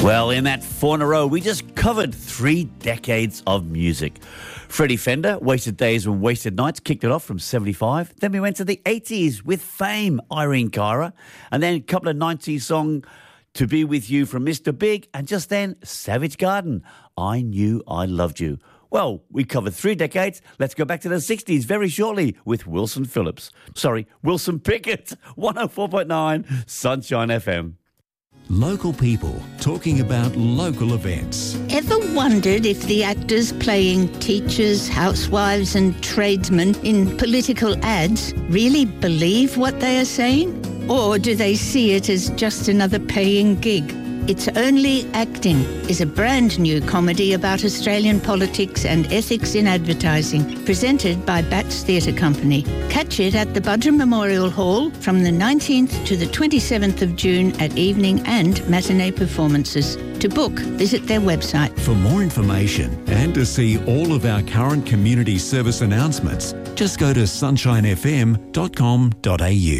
Well, in that 4 in a row, we just covered 3 decades of music. Freddie Fender, Wasted Days and Wasted Nights, kicked it off from 75. Then we went to the 80s with Fame, Irene Cara. And then a couple of 90s songs, To Be With You from Mr. Big. And just then, Savage Garden, I Knew I Loved You. Well, we covered 3 decades. Let's go back to the 60s very shortly with Wilson Phillips. Sorry, Wilson Pickett, 104.9 Sunshine FM. Local people talking about local events. Ever wondered if the actors playing teachers, housewives and tradesmen in political ads really believe what they are saying? Or do they see it as just another paying gig? It's Only Acting is a brand new comedy about Australian politics and ethics in advertising, presented by Bats Theatre Company. Catch it at the Budrum Memorial Hall from the 19th to the 27th of June at evening and matinee performances. To book, visit their website. For more information and to see all of our current community service announcements, just go to sunshinefm.com.au.